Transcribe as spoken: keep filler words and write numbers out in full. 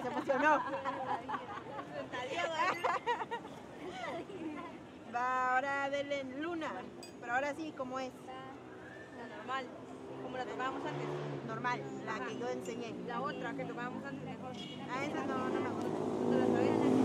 se emocionó. Va, ahora denle Luna, pero ahora sí, ¿cómo es? La normal, como la tocábamos antes. Normal, la que yo enseñé. La otra que tocábamos antes mejor. Ah, esa no, no me gusta. ¿No te la sabes?